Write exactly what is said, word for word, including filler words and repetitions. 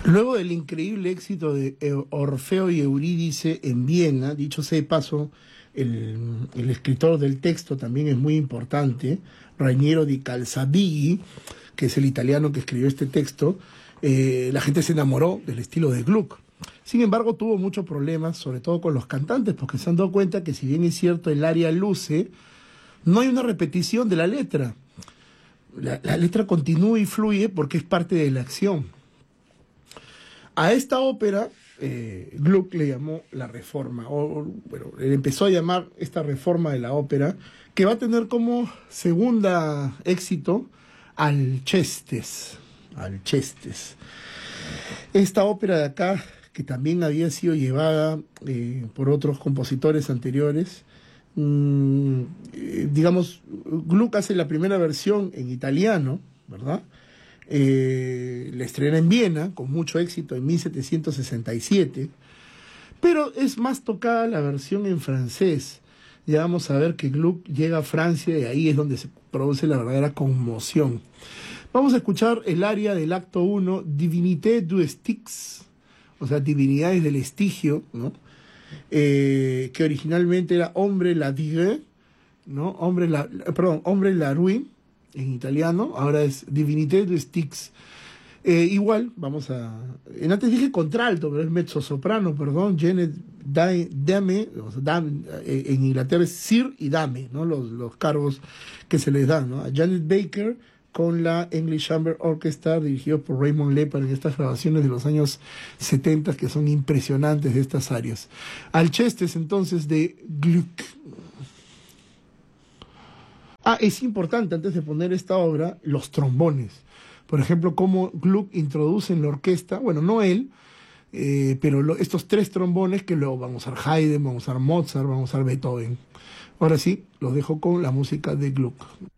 Luego del increíble éxito de Eu- Orfeo y Eurídice en Viena, dicho sea de paso, el, el escritor del texto también es muy importante, Raniero di Calzabigi, que es el italiano que escribió este texto. Eh, la gente se enamoró del estilo de Gluck. Sin embargo, tuvo muchos problemas, sobre todo con los cantantes, porque se han dado cuenta que si bien es cierto el aria luce, no hay una repetición de la letra. La, la letra continúa y fluye porque es parte de la acción. A esta ópera, eh, Gluck le llamó la reforma, o o, bueno, él empezó a llamar esta reforma de la ópera, que va a tener como segunda éxito Alcestis. Alcestis. Esta ópera de acá, que también había sido llevada eh, por otros compositores anteriores, mm, eh, digamos, Gluck hace la primera versión en italiano, ¿verdad? Eh, la estrena en Viena con mucho éxito en mil setecientos sesenta y siete, pero es más tocada la versión en francés. Ya vamos a ver que Gluck llega a Francia y ahí es donde se produce la verdadera conmoción. Vamos a escuchar el aria del acto uno, Divinité du Styx, o sea, Divinidades del Estigio, ¿no? Eh, que originalmente era Hombre la Digue, ¿no? Hombre la, perdón, Hombre la Ruin, en italiano, ahora es Divinité du Styx. Eh, igual, vamos a... En antes dije contralto, pero es mezzosoprano, perdón, Janet Da- Dame, o sea, Dame, eh, en Inglaterra es Sir y Dame, ¿no? Los, los cargos que se les dan, ¿no? A Janet Baker con la English Chamber Orchestra, dirigido por Raymond Lepar en estas grabaciones de los años setenta, que son impresionantes de estas áreas. Alcestis, entonces, de Gluck. Ah, es importante, antes de poner esta obra, los trombones. Por ejemplo, cómo Gluck introduce en la orquesta, bueno, no él, eh, pero lo- estos tres trombones que luego vamos a usar Haydn, vamos a usar Mozart, vamos a usar Beethoven. Ahora sí, los dejo con la música de Gluck.